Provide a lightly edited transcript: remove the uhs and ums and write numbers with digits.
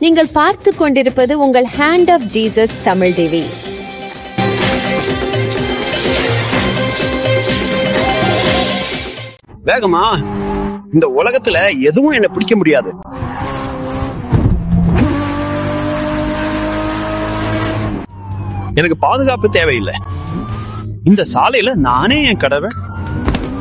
நீங்கள் பார்த்து கொண்டிருப்பது உங்கள் hand of Jesus Tamil TV. வேகமா, இந்த உலகத்துல எதுவும் என்ன பிடிக்க முடியாது. எனக்கு பாதுகாப்பு தேவையில்லை. இந்த சாலையில நானே என் கடவை